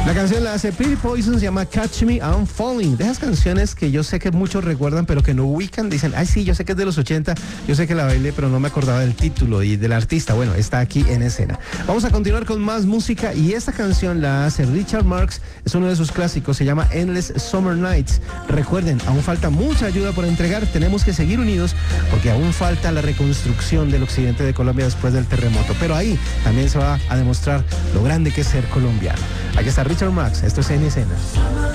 La canción la hace Pretty Poison, se llama Catch Me, I'm Falling. De esas canciones que yo sé que muchos recuerdan, pero que no ubican, dicen, ay sí, yo sé que es de los 80, yo sé que la bailé, pero no me acordaba del título y del artista. Bueno, está aquí en escena. Vamos a continuar con más música y esta canción la hace Richard Marx, es uno de sus clásicos, se llama Endless Summer Nights. Recuerden, aún falta mucha ayuda por entregar, tenemos que seguir unidos porque aún falta la reconstrucción del occidente de Colombia después del terremoto, pero ahí también se va a demostrar lo grande que es ser colombiano. Aquí está Richard Marx, esto es En Escena.